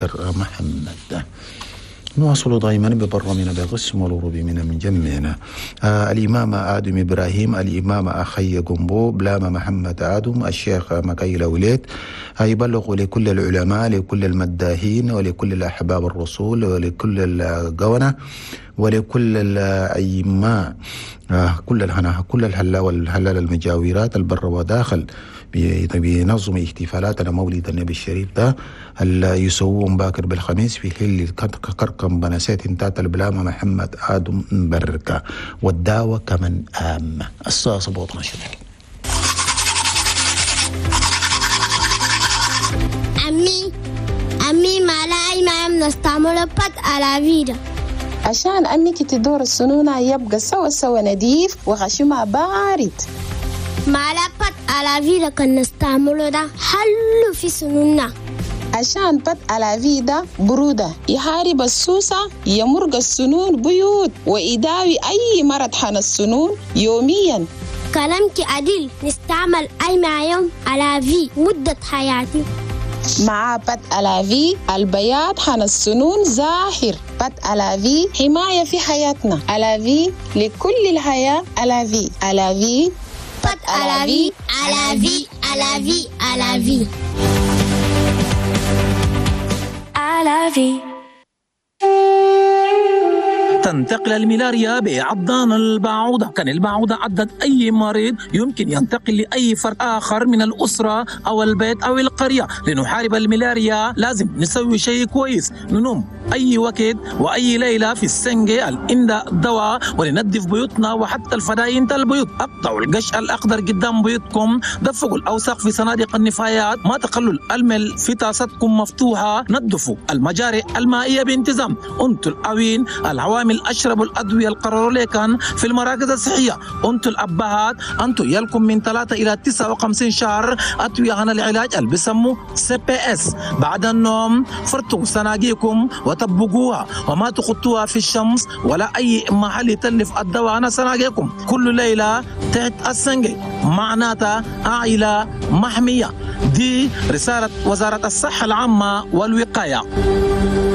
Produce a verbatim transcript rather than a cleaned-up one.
محمد. نواصل دائما ببرامجنا بقسم والغروب من مجمعنا. آه الإمام آدم إبراهيم، الإمام أخي قنبو بلام محمد آدم، الشيخ مكايل وليد يبلغ لكل العلماء، لكل المداهين، ولكل الأحباب الرسول، ولكل القونة، ولكل الأئمة، آه كل الهنا كل الهلا والهلال المجاورات البر وداخل بينظم احتفالاتنا مولد النبي الشريف ده اللي يسوون باكر بالخميس في هل كركم بنسات انتات البلامة محمد آدم بركة والدعوة كمن آم الصاص بوطن شدك. أمي أمي ما لاي ما نستعمل بط على فيدا عشان أنك تدور السنونة يبقى سوا سوا نظيف وغشمها بارد. ما لبط على فيدا كان نستعمله ده حلو في سنوننا عشان بط على فيدا برودة يحارب السوسة، يمرق السنون بيوت ويداوي أي مرض حن السنون يوميا. كلامك عديل، نستعمل أي مع يوم على في مدة حياتي. مع بط على في البياض حن السنون ظاهر. بط على في حماية في حياتنا. على في لكل الحياة. على في على في بط على في على في على في على في على في. تنتقل الملاريا بعضان البعوضة. كان البعوضة عدت أي مريض يمكن ينتقل لأي فرد آخر من الأسرة أو البيت أو القرية. لنحارب الملاريا لازم نسوي شيء كويس، ننوم أي وقت وأي ليلة في السنجة الإنداء الدواء، ولندف بيوتنا وحتى الفداين البيوت. أقطعوا القش الأخضر قدام بيوتكم، دفقوا الأوساخ في صناديق النفايات، ما تخلوا المل في طاستكم مفتوحة، نظفوا المجاري المائية بانتظام. أنتوا الأوين العوامل اشربوا الادويه القرروا لكن في المراكز الصحيه. انتوا الابهات انتوا يلكم من ثلاثة الى تسعة وخمسين شهر ادويه عن العلاج اللي بيسموه سي بي اس. بعد النوم فرطوا سناجيكم وطبقوها وما تخطوها في الشمس ولا اي محل يتلف الدواء عن سناجيكم. كل ليله تحت السنجي معناتها عائله محميه. دي رساله وزاره الصحه العامه والوقايه.